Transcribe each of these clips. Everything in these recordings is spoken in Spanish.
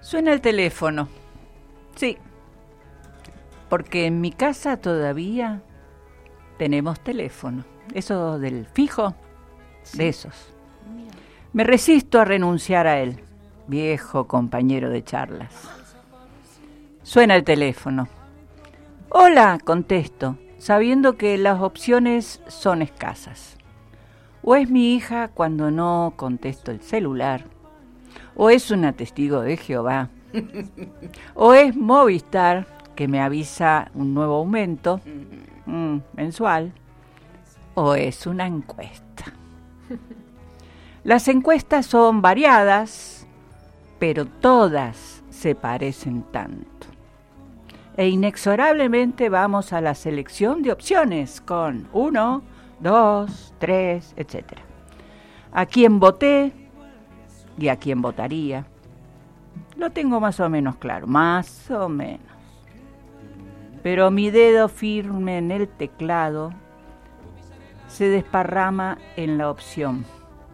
Suena el teléfono. Sí, porque en mi casa todavía tenemos teléfono. Eso del fijo, sí. De esos. Me resisto a renunciar a él, viejo compañero de charlas. Suena el teléfono. Hola, contesto, sabiendo que las opciones son escasas. O es mi hija cuando no contesto el celular, o es una testigo de Jehová, o es Movistar que me avisa un nuevo aumento mensual, o es una encuesta. Las encuestas son variadas, pero todas se parecen tanto. E inexorablemente vamos a la selección de opciones con 1, 2, 3, etc. ¿A quién voté y a quién votaría? Lo tengo más o menos claro, más o menos. Pero mi dedo firme en el teclado se desparrama en la opción.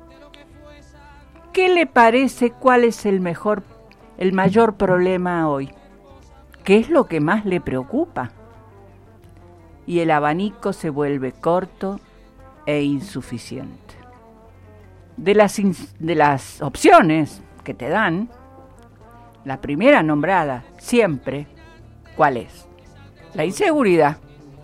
¿Qué le parece cuál es el mayor problema hoy? ¿Qué es lo que más le preocupa? Y el abanico se vuelve corto e insuficiente. De las opciones que te dan, la primera nombrada siempre, ¿cuál es? La inseguridad.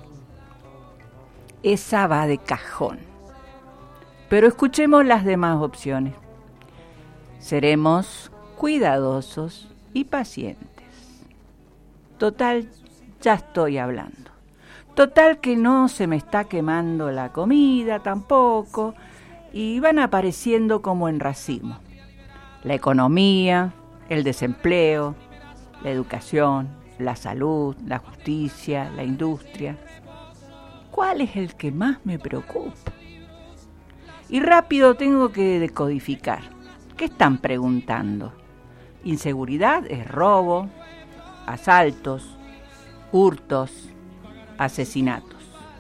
Esa va de cajón. Pero escuchemos las demás opciones. Seremos cuidadosos y pacientes. Total, ya estoy hablando. Total que no se me está quemando la comida tampoco, y van apareciendo como en racimo. La economía, el desempleo, la educación, la salud, la justicia, la industria. ¿Cuál es el que más me preocupa? Y rápido tengo que decodificar. ¿Qué están preguntando? Inseguridad es robo, asaltos, hurtos, asesinatos.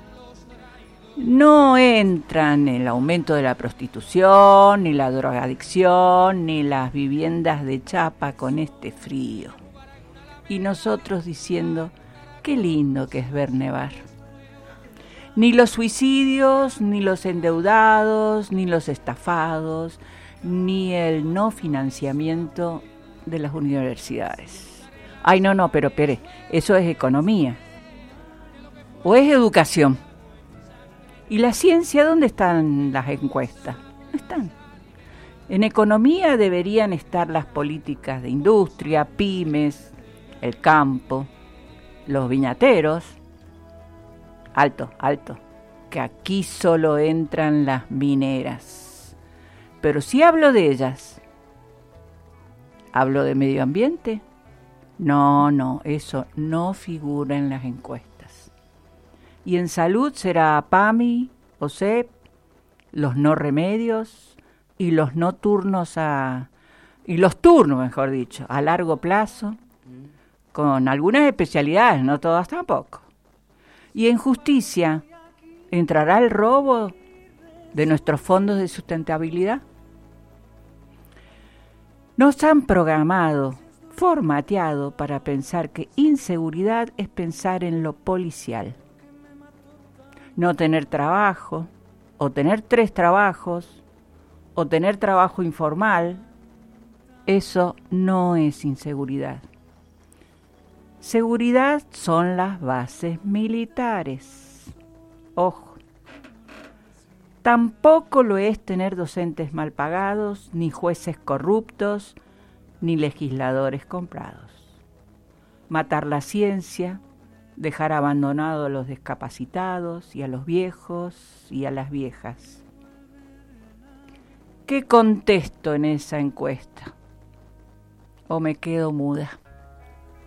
No entran el aumento de la prostitución, ni la drogadicción, ni las viviendas de chapa con este frío. Y nosotros diciendo, qué lindo que es ver nevar. Ni los suicidios, ni los endeudados, ni los estafados, ni el no financiamiento de las universidades. Ay, no, pero espere, eso es economía. ¿O es educación? ¿Y la ciencia dónde están las encuestas? No están. En economía deberían estar las políticas de industria, pymes, el campo, los viñateros. Alto, que aquí solo entran las mineras. Pero si hablo de ellas, ¿hablo de medio ambiente? No, eso no figura en las encuestas. Y en salud será PAMI, OSEP, los no remedios y los no turnos y los turnos, mejor dicho, a largo plazo, con algunas especialidades, no todas tampoco. Y en justicia, ¿entrará el robo de nuestros fondos de sustentabilidad? Nos han programado, formateado para pensar que inseguridad es pensar en lo policial. No tener trabajo, o tener 3 trabajos, o tener trabajo informal, eso no es inseguridad. Seguridad son las bases militares. Ojo. Tampoco lo es tener docentes mal pagados, ni jueces corruptos, ni legisladores comprados. Matar la ciencia, dejar abandonados a los discapacitados y a los viejos y a las viejas. ¿Qué contesto en esa encuesta? ¿O me quedo muda?